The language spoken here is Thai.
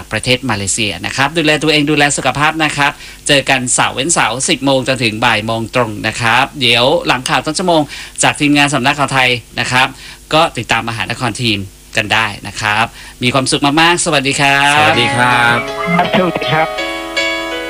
ประเทศมาเลเซียนะครับดูแลตัวเองดูแลสุขภาพนะครับเจอกันเสาร์เว้นเสาร์10 โมงจนถึงบ่ายโมงตรงนะครับเดี๋ยวหลังข่าวต้นชั่วโมงจากทีมงานสำนักข่าวไทยนะครับก็ติดตามมหานครทีมกันได้นะครับมีความสุขมากๆสวัสดีครับสวัสดีครับสวัสดีครับ